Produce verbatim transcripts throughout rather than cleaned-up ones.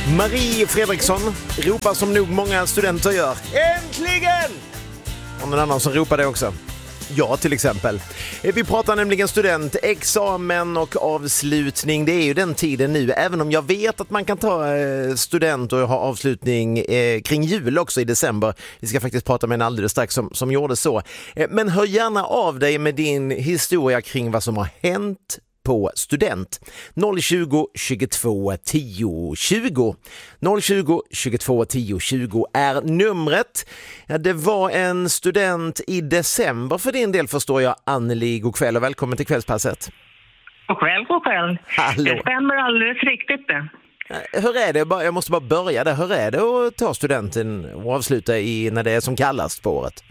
Marie Fredriksson ropar som nog många studenter gör. Äntligen! Och någon annan som ropar det också. Ja, till exempel. Vi pratar nämligen student, examen och avslutning. Det är ju den tiden nu, även om jag vet att man kan ta student och ha avslutning eh, kring jul också i december. Vi ska faktiskt prata med en alldeles strax som, som gjorde så. Eh, men hör gärna av dig med din historia kring vad som har hänt på student. noll tjugo, tjugotvå, tio, tjugo. noll tjugo, tjugotvå, tio, tjugo är numret. Ja, det var en student i december för din del, förstår jag. Anneli, god kväll och välkommen till Kvällspasset. God kväll, god kväll. Hallå. Det stämmer alldeles riktigt det. Hur är det? Jag måste bara börja där. Hur är det att ta studenten och avsluta i när det är som kallast på året?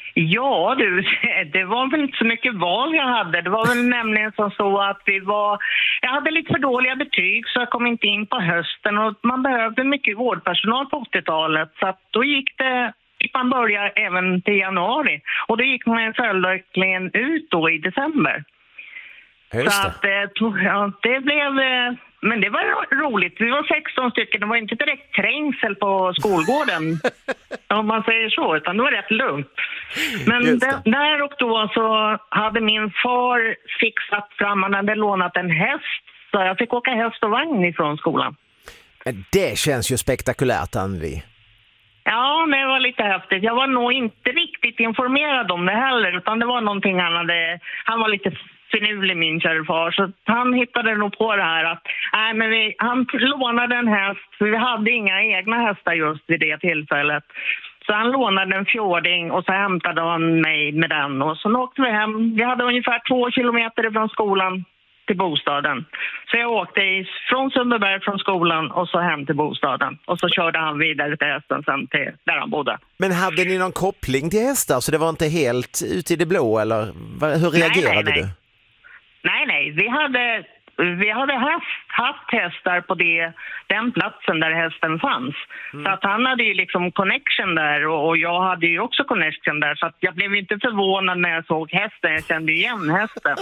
Ja du, det var väl inte så mycket val jag hade. Det var väl nämligen som så att vi var... Jag hade lite för dåliga betyg så jag kom inte in på hösten. Och man behövde mycket vårdpersonal på åttiotalet. Så att då gick det... Man började även till januari. Och då gick man följaktligen ut då i december. Just så det. att det, ja, det blev... Men det var roligt. Vi var sexton stycken. Det var inte direkt trängsel på skolgården. Om man säger så. Utan det var rätt lugnt. Men det, där och då så hade min far fixat fram. Han hade lånat en häst. Så jag fick åka häst och vagn ifrån skolan. Det känns ju spektakulärt, Anneli. Ja, men det var lite häftigt. Jag var nog inte riktigt informerad om det heller. Utan det var någonting han hade... Han var lite... finurlig min kära far, så han hittade nog på det här att nej, men vi, han lånade en häst, för vi hade inga egna hästar just vid det tillfället. Så han lånade en fjording och så hämtade han mig med den och så åkte vi hem. Vi hade ungefär två kilometer från skolan till bostaden. Så jag åkte från Sundbyberg från skolan och så hem till bostaden. Och så körde han vidare till hästen sen till där han bodde. Men hade ni någon koppling till hästar så det var inte helt ute i det blå eller hur reagerade nej, nej, nej. du? Nej, nej. Vi hade, vi hade haft, haft hästar på det, den platsen där hästen fanns. Mm. Så att han hade ju liksom connection där och, och jag hade ju också connection där. Så att jag blev inte förvånad när jag såg hästen. Jag kände igen hästen.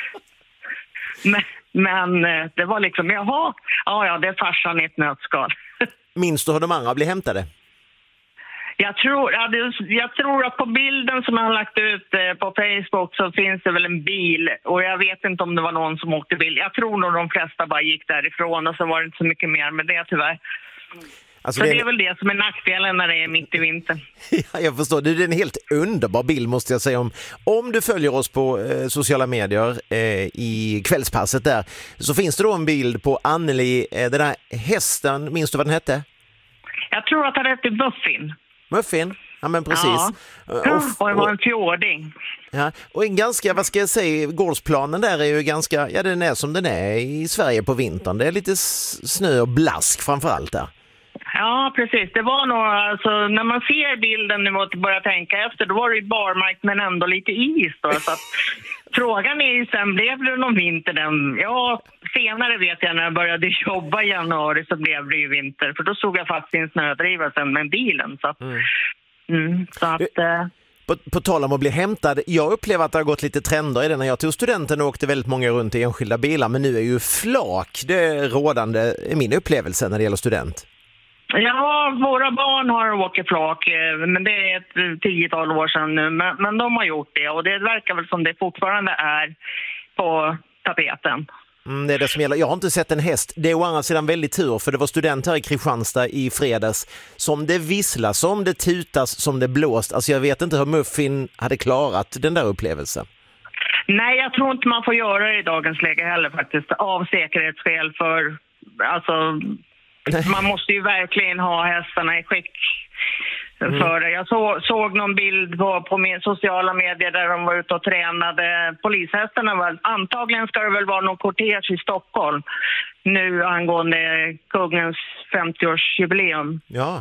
men, men det var liksom, jaha, ja, ja, det är farsan i ett nötskal. Minns du hur de andra blev hämtade? Jag tror, jag tror att på bilden som jag har lagt ut på Facebook så finns det väl en bil. Och jag vet inte om det var någon som åkte bil. Jag tror nog de flesta bara gick därifrån och så var det inte så mycket mer med det tyvärr. Alltså så det är... det är väl det som är nackdelen när det är mitt i vintern. Ja, jag förstår. Det är en helt underbar bild måste jag säga. Om, om du följer oss på eh, sociala medier eh, i Kvällspasset där så finns det då en bild på Anneli, eh, den där hästen. Minns du vad den hette? Jag tror att den hette Muffin. Muffin, ja men precis. Ja, och, och det var en fjording. Ja, och en ganska, vad ska jag säga, gårdsplanen där är ju ganska, ja den är som den är i Sverige på vintern. Det är lite snö och blask framförallt där. Ja, precis. Det var nog, alltså, när man ser bilden nu och börjar tänka efter, då var det ju barmark men ändå lite is då. Så att, frågan är ju sen, blev det någon vinter den? Ja, senare vet jag när jag började jobba i januari så blev det ju vinter. För då såg jag faktiskt en snödriva sen med bilen. Så att, mm. Mm, så att du, på, på tal om att bli hämtad, jag upplever att det har gått lite trender i det. När jag tog studenten och åkte väldigt många runt i enskilda bilar. Men nu är ju flak det rådande i min upplevelse när det gäller student. Ja, våra barn har åkt flak, men det är ett tiotal år sedan nu. Men, men de har gjort det och det verkar väl som det fortfarande är på tapeten. Mm, det är det som gäller. Jag har inte sett en häst. Det är å andra sidan väldigt tur för det var student här i Kristianstad i fredags som det visslas, som det tutas, som det blåst. Alltså jag vet inte hur Muffin hade klarat den där upplevelsen. Nej, jag tror inte man får göra det i dagens läge heller faktiskt. Av säkerhetsskäl för... Alltså... Man måste ju verkligen ha hästarna i skick mm. för det. Jag så, såg någon bild på, på min sociala medier där de var ute och tränade polishästarna. Var, antagligen ska det väl vara någon kortege i Stockholm nu angående kungens femtioårsjubileum. Ja.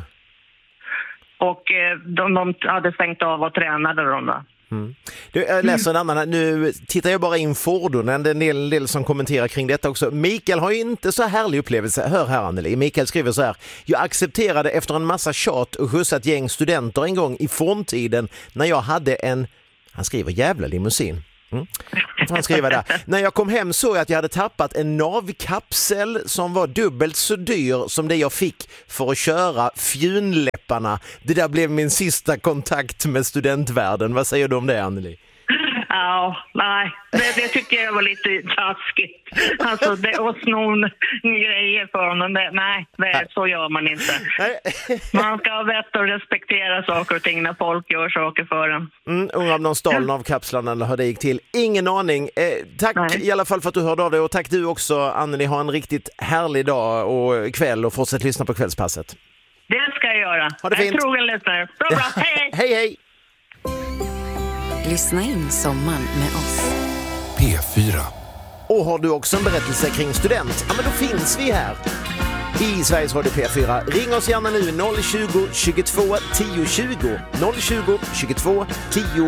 Och eh, de, de hade stängt av och tränade dem då. Mm. Du, jag läser en annan här. Nu tittar jag bara in fordonen. Det är en del, del som kommenterar kring detta också. Mikael har ju inte så härlig upplevelse. Hör här Anneli. Mikael skriver så här: jag accepterade efter en massa tjat och skjutsat ett gäng studenter en gång i forntiden när jag hade en, han skriver jävla limousin. Mm. Jag får skriva där. När jag kom hem såg jag att jag hade tappat en navkapsel som var dubbelt så dyr som det jag fick för att köra fjunläpparna. Det där blev min sista kontakt med studentvärlden. Vad säger du om det, Anneli? Ja, nej, det, det tycker jag var lite taskigt. Alltså, det är sno grejer för honom. Det, nej, det, så gör man inte. Man ska ha vett att respektera saker och ting när folk gör saker för en. Mm, undrar om någon stal av kapslarna eller hur det gick till. Ingen aning. Eh, tack nej. I alla fall för att du hörde av dig, och tack du också, Anneli. Ha en riktigt härlig dag och kväll och fortsätt lyssna på Kvällspasset. Det ska jag göra. Ha det fint. Jag är trogen lyssnare. Bra, bra. Hej, hej! Hej! Lyssna in sommaren med oss. P fyra. Och har du också en berättelse kring student? Ja, men då finns vi här i Sveriges Radio P fyra. Ring oss gärna nu noll tjugo, tjugotvå, tio tjugo. noll tjugo, tjugotvå, tio